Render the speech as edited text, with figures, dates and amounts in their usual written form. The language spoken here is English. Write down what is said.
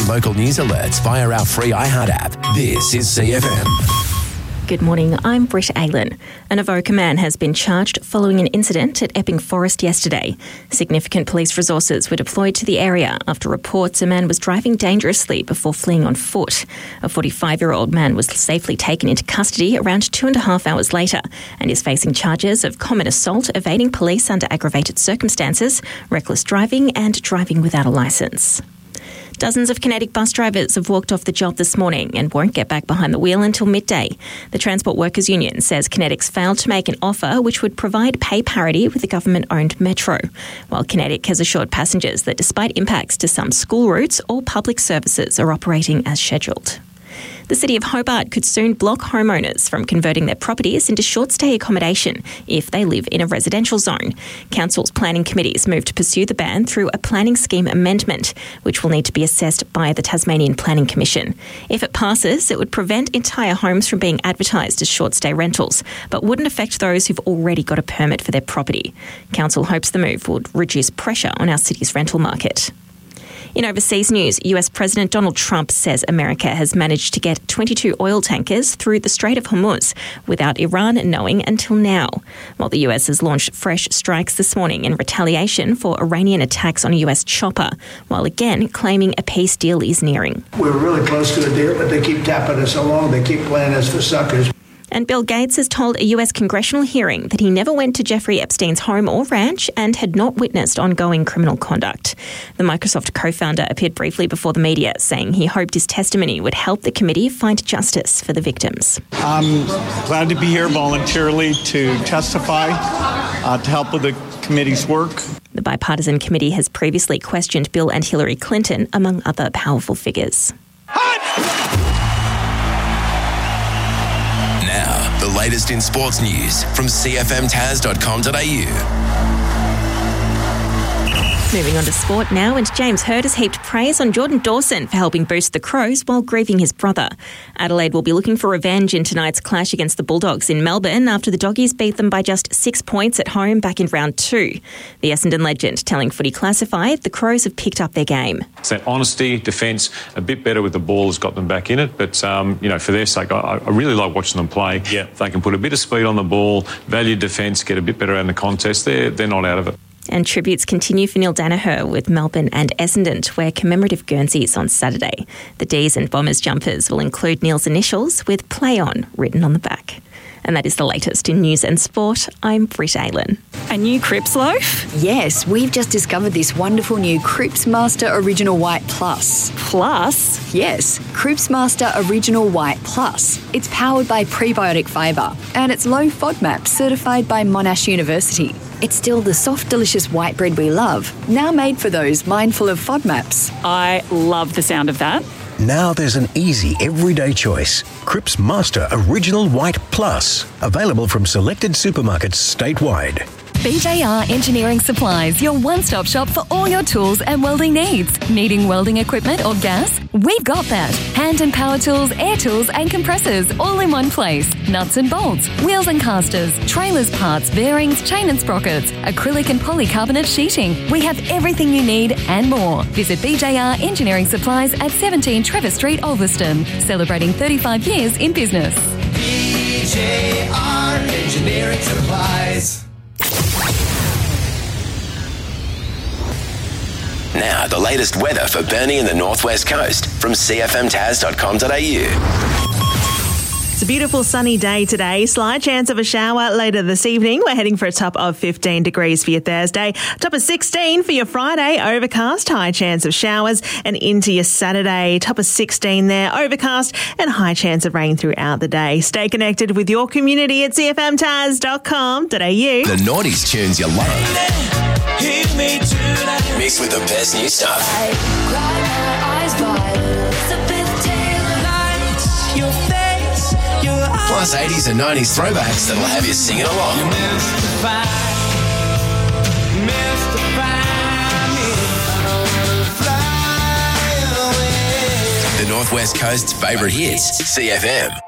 local news alerts via our free iHeart app. This is CFM. Good morning, I'm Britt Aylan. An Avoca man has been charged following an incident at Epping Forest yesterday. Significant police resources were deployed to the area after reports a man was driving dangerously before fleeing on foot. A 45-year-old man was safely taken into custody around 2.5 hours later and is facing charges of common assault, evading police under aggravated circumstances, reckless driving and driving without a licence. Dozens of Kinetic bus drivers have walked off the job this morning and won't get back behind the wheel until midday. The Transport Workers Union says Kinetic's failed to make an offer which would provide pay parity with the government-owned Metro, while Kinetic has assured passengers that despite impacts to some school routes, all public services are operating as scheduled. The City of Hobart could soon block homeowners from converting their properties into short-stay accommodation if they live in a residential zone. Council's planning committees move to pursue the ban through a planning scheme amendment, which will need to be assessed by the Tasmanian Planning Commission. If it passes, it would prevent entire homes from being advertised as short-stay rentals, but wouldn't affect those who've already got a permit for their property. Council hopes the move would reduce pressure on our city's rental market. In overseas news, US President Donald Trump says America has managed to get 22 oil tankers through the Strait of Hormuz without Iran knowing until now, while the US has launched fresh strikes this morning in retaliation for Iranian attacks on a US chopper, while again claiming a peace deal is nearing. We're really close to a deal, but they keep tapping us along. They keep playing us for suckers. And Bill Gates has told a US congressional hearing that he never went to Jeffrey Epstein's home or ranch and had not witnessed ongoing criminal conduct. The Microsoft co-founder appeared briefly before the media, saying he hoped his testimony would help the committee find justice for the victims. I'm glad to be here voluntarily to testify, to help with the committee's work. The bipartisan committee has previously questioned Bill and Hillary Clinton, among other powerful figures. Now, the latest in sports news from cfmtaz.com.au. Moving on to sport now, and James Hird has heaped praise on Jordan Dawson for helping boost the Crows while grieving his brother. Adelaide will be looking for revenge in tonight's clash against the Bulldogs in Melbourne after the Doggies beat them by just 6 points at home back in round 2. The Essendon legend telling Footy Classified the Crows have picked up their game. It's that honesty, defence, a bit better with the ball has got them back in it. But, for their sake, I really like watching them play. Yeah. If they can put a bit of speed on the ball, value defence, get a bit better around the contest, they're not out of it. And tributes continue for Neil Danaher with Melbourne and Essendon to wear commemorative Guernseys on Saturday. The D's and Bombers jumpers will include Neil's initials with "Play On" written on the back. And that is the latest in news and sport. I'm Britt Aylan. A new Cripps loaf? Yes, we've just discovered this wonderful new Cripps Master Original White Plus. Plus? Yes, Cripps Master Original White Plus. It's powered by prebiotic fibre and it's low FODMAP certified by Monash University. It's still the soft, delicious white bread we love, now made for those mindful of FODMAPs. I love the sound of that. Now there's an easy, everyday choice. Cripps Master Original White Plus. Available from selected supermarkets statewide. BJR Engineering Supplies, your one-stop shop for all your tools and welding needs. Needing welding equipment or gas? We've got that. Hand and power tools, air tools and compressors all in one place. Nuts and bolts, wheels and casters, trailers parts, bearings, chain and sprockets, acrylic and polycarbonate sheeting. We have everything you need and more. Visit BJR Engineering Supplies at 17 Trevor Street, Ulverston. Celebrating 35 years in business. BJR Engineering Supplies. Now, the latest weather for Burnie and the Northwest Coast from cfmtaz.com.au. It's a beautiful sunny day today. Slight chance of a shower later this evening. We're heading for a top of 15 degrees for your Thursday. Top of 16 for your Friday. Overcast, high chance of showers. And into your Saturday, top of 16 there. Overcast and high chance of rain throughout the day. Stay connected with your community at cfmtaz.com.au. The naughties tunes you love. Mixed with the best new stuff. Plus 80s and 90s throwbacks that'll have you singing along. The Northwest Coast's favourite hits, CFM.